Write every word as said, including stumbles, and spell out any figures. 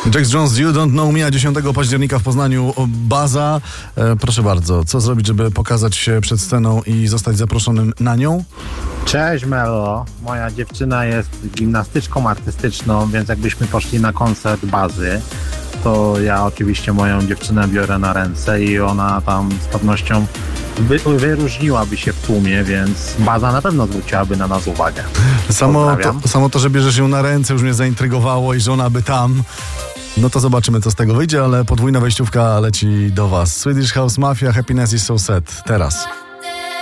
Jax Jones, You Don't Know Me, a dziesiątego października w Poznaniu Baza. E, proszę bardzo, co zrobić, żeby pokazać się przed sceną i zostać zaproszonym na nią? Cześć Melo, moja dziewczyna jest gimnastyczką artystyczną, więc jakbyśmy poszli na koncert Bazy, to ja oczywiście moją dziewczynę biorę na ręce i ona tam z pewnością wy, wyróżniłaby się w tłumie, więc Baza na pewno zwróciłaby na nas uwagę. Samo to, samo to, że bierzesz ją na ręce, już mnie zaintrygowało i że ona by tam. No to zobaczymy, co z tego wyjdzie, ale podwójna wejściówka leci do was. Swedish House Mafia, Happiness is so sad. Teraz.